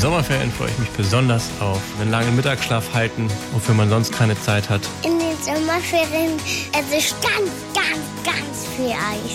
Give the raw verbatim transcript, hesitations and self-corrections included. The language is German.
Sommerferien freue ich mich besonders auf einen langen Mittagsschlaf halten, wofür man sonst keine Zeit hat. In den Sommerferien esse ich ganz, ganz, ganz viel Eis.